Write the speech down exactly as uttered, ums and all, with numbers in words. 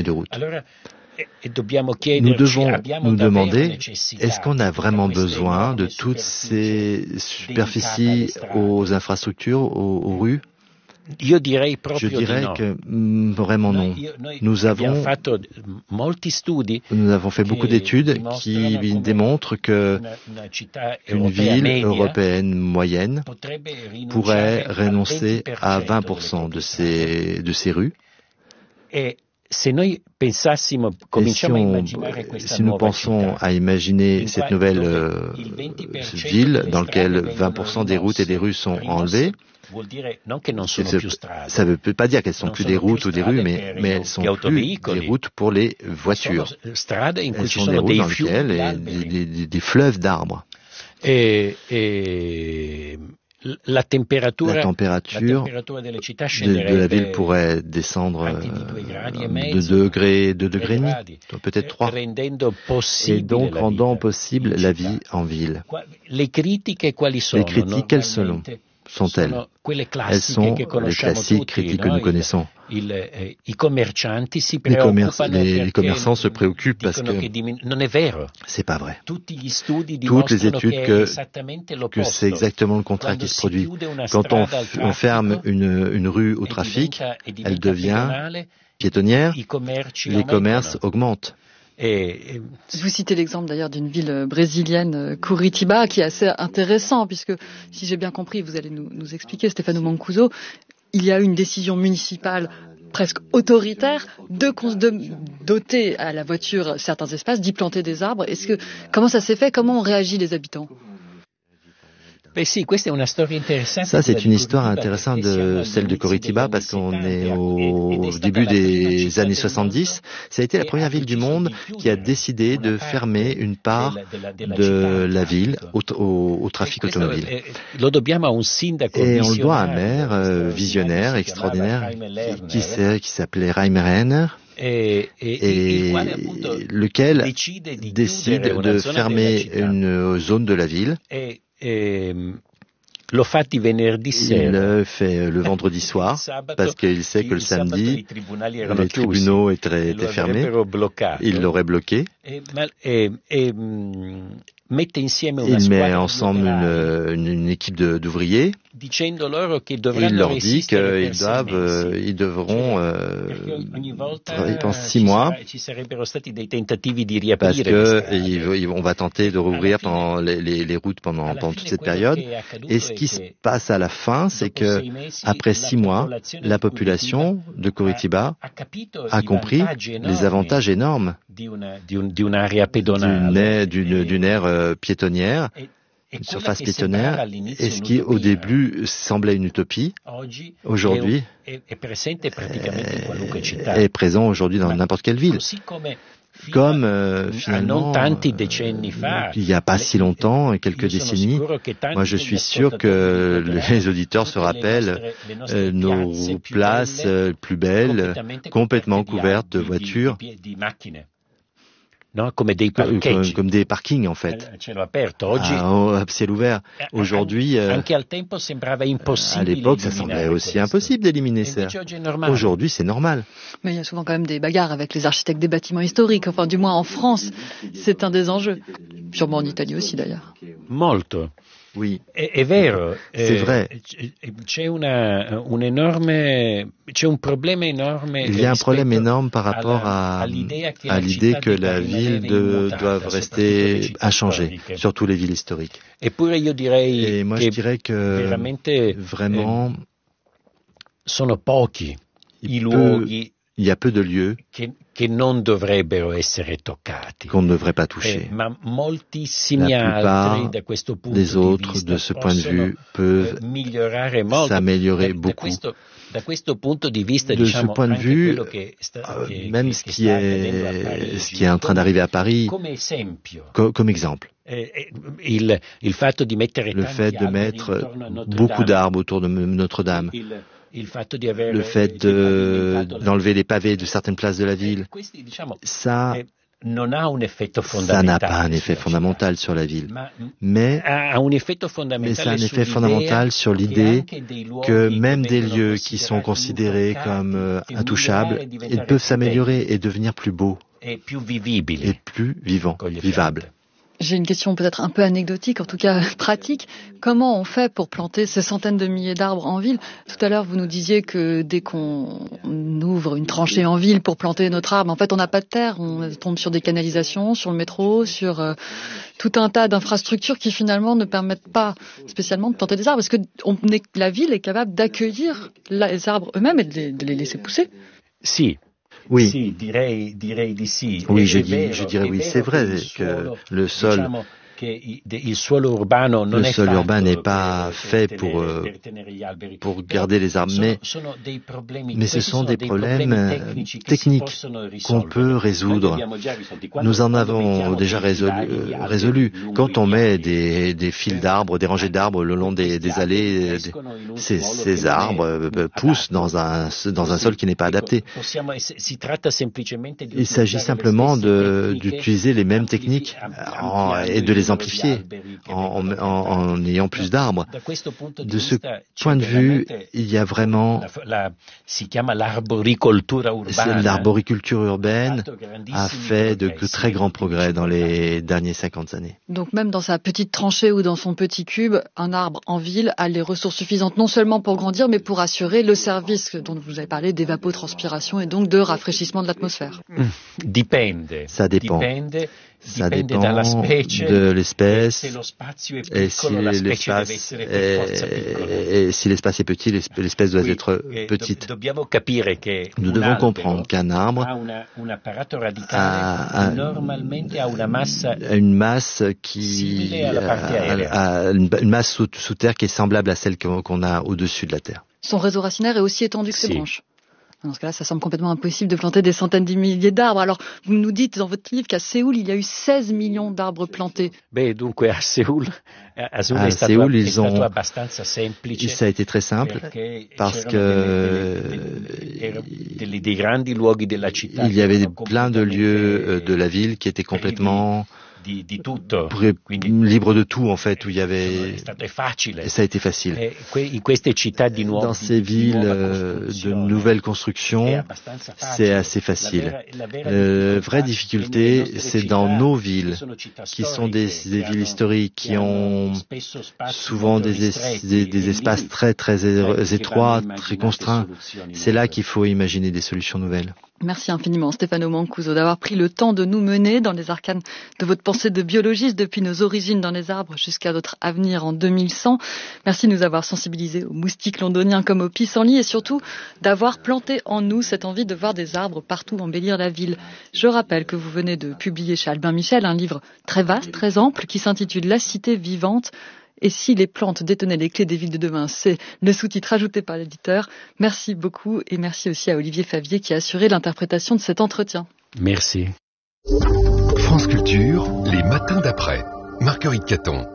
de route. Nous devons nous demander, est-ce qu'on a vraiment besoin de toutes ces superficies aux infrastructures, aux, aux rues? Je dirais que vraiment non. Nous avons, nous avons fait beaucoup d'études qui démontrent que une ville européenne moyenne pourrait renoncer à vingt pour cent de ses, de ses rues. Et si, on, si nous pensons à imaginer cette nouvelle euh, ville dans laquelle vingt pour cent des routes et des rues sont enlevées, ça ne peut pas dire qu'elles sont plus des routes ou des rues, mais, mais elles sont plus des routes pour les voitures. Elles sont des routes dans lesquelles il y a des, des, des fleuves d'arbres. Et, et la température, la température de, de la ville pourrait descendre de deux degrés, deux degrés et demi, peut-être trois, et donc rendant possible la vie en ville. Les critiques, quelles sont sont-elles? Elles sont les classiques critiques que nous connaissons. Les, commerce, les, les commerçants se préoccupent parce que c'est pas vrai. Toutes les études que, que c'est exactement le contraire qui se produit. Quand on, on ferme une, une rue au trafic, elle devient piétonnière, les commerces augmentent. Et vous citez l'exemple d'ailleurs d'une ville brésilienne, Curitiba, qui est assez intéressant, puisque si j'ai bien compris, vous allez nous, nous expliquer, Stefano Mancuso, il y a eu une décision municipale presque autoritaire de, de doter à la voiture certains espaces, d'y planter des arbres. Est-ce que comment ça s'est fait? Comment ont réagi les habitants? Ça, c'est une histoire intéressante de celle de Curitiba parce qu'on est au début des années soixante-dix. Ça a été la première ville du monde qui a décidé de fermer une part de la ville au, au, au trafic automobile. Et on le doit à un maire euh, visionnaire, extraordinaire, qui, qui s'appelait Reimer Renner. Et, et, et lequel décide de fermer une zone de la ville. Et il le fait le vendredi soir parce qu'il sait que le samedi les tribunaux étaient, étaient fermés, il l'aurait bloqué. Il met ensemble une, une, une équipe de, d'ouvriers. Il leur dit qu'ils doivent, ils devront euh, travailler pendant six mois parce que on va tenter de rouvrir pendant les, les, les routes pendant, pendant toute cette période. Et ce qui se passe à la fin, c'est que après six mois, la population de Curitiba a compris les avantages énormes d'une aire, d'une, d'une aire euh, piétonnière. Une surface piétonnière, et ce qui au début semblait une utopie, aujourd'hui est présent aujourd'hui dans n'importe quelle ville. Comme euh, finalement, euh, il n'y a pas si longtemps, quelques décennies, moi je suis sûr que les auditeurs se rappellent euh, nos places euh, plus belles, complètement couvertes de voitures. Non, comme des parkings. Comme des parkings, en fait. À ciel ouvert. Aujourd'hui, euh, à l'époque, ça semblait aussi impossible d'éliminer ça. Aujourd'hui, c'est normal. Mais il y a souvent quand même des bagarres avec les architectes des bâtiments historiques. Enfin, du moins en France, c'est un des enjeux. Sûrement en Italie aussi, d'ailleurs. Molto. Oui, è vero, c'est vrai. C'è una, un énorme, c'è un problème énorme. Il y a un problème énorme par rapport à, à l'idée que la ville de, doive rester inchangée, surtout les villes historiques. Et moi, je dirais que vraiment, sono pochi i luoghi. Il y a peu de lieux che non dovrebbero essere toccati. Qu'on ne devrait pas toucher. Ma moltissimi altri da questo punto des autres, de ce point de vue, peuvent s'améliorer beaucoup. Da questo punto di vista, de diciamo, ce point de vue, sta, euh, che, même che ce qui est, ce qui est en train d'arriver à Paris, co- comme exemple. Il, il fatto di mettere le fait de mettre beaucoup d'arbres autour de Notre-Dame. Il, le fait de, d'enlever les pavés de certaines places de la ville, ça, ça n'a pas un effet fondamental sur la ville, mais, mais ça a un effet fondamental sur l'idée que même des lieux qui sont considérés comme euh, intouchables, ils peuvent s'améliorer et devenir plus beaux et plus vivants, vivables. J'ai une question peut-être un peu anecdotique, en tout cas pratique. Comment on fait pour planter ces centaines de milliers d'arbres en ville? Tout à l'heure, vous nous disiez que dès qu'on ouvre une tranchée en ville pour planter notre arbre, en fait, on n'a pas de terre. On tombe sur des canalisations, sur le métro, sur euh, tout un tas d'infrastructures qui finalement ne permettent pas spécialement de planter des arbres. Est-ce que on est, la ville est capable d'accueillir les arbres eux-mêmes et de les, de les laisser pousser? Si. Oui, si, direi, direi di si. oui, je, dis, je dirais oui. C'est vrai que le sol, le sol urbain n'est pas fait pour, euh, pour garder les arbres, mais, mais ce sont des problèmes techniques qu'on peut résoudre. Nous en avons déjà résolu. résolu. Quand on met des, des fils d'arbres, des rangées d'arbres le long des, des allées, des, ces, ces arbres poussent dans un, dans un sol qui n'est pas adapté. Il s'agit simplement de, d'utiliser les mêmes techniques en, et de les amplifier en, en, en ayant plus d'arbres. De ce point de vue, il y a vraiment l'arboriculture urbaine a fait de très grands progrès dans les dernières cinquante années. Donc même dans sa petite tranchée ou dans son petit cube, un arbre en ville a les ressources suffisantes non seulement pour grandir, mais pour assurer le service dont vous avez parlé d'évapotranspiration et donc de rafraîchissement de l'atmosphère. Ça dépend. Ça dépend de l'espèce et si l'espace est, et si l'espace est petit, l'espèce doit être petite. Nous devons comprendre qu'un arbre a, a une masse qui a, a une masse sous, sous terre qui est semblable à celle qu'on a au-dessus de la terre. Son réseau racinaire est aussi étendu que ses branches. Dans ce cas-là, ça semble complètement impossible de planter des centaines de milliers d'arbres. Alors, vous nous dites dans votre livre qu'à Séoul, il y a eu seize millions d'arbres plantés. Ben, donc, à Séoul, à Séoul, ils ont, ça a été très simple parce que il y avait plein de lieux de la ville qui étaient complètement libre de tout en fait, où il y avait et ça a été facile. Dans ces villes de nouvelles constructions, c'est assez facile. La vraie difficulté, c'est dans nos villes, qui sont des, des villes historiques, qui ont souvent des, des, des espaces très très étroits, très contraints. C'est là qu'il faut imaginer des solutions nouvelles. Merci infiniment Stefano Mancuso d'avoir pris le temps de nous mener dans les arcanes de votre pensée de biologiste depuis nos origines dans les arbres jusqu'à notre avenir en deux mille cent. Merci de nous avoir sensibilisés aux moustiques londoniens comme aux pissenlits et surtout d'avoir planté en nous cette envie de voir des arbres partout embellir la ville. Je rappelle que vous venez de publier chez Albin Michel un livre très vaste, très ample qui s'intitule La cité vivante. Et si les plantes détenaient les clés des villes de demain, c'est le sous-titre ajouté par l'éditeur. Merci beaucoup et merci aussi à Olivier Favier qui a assuré l'interprétation de cet entretien. Merci. France Culture, les matins d'après. Marguerite Caton.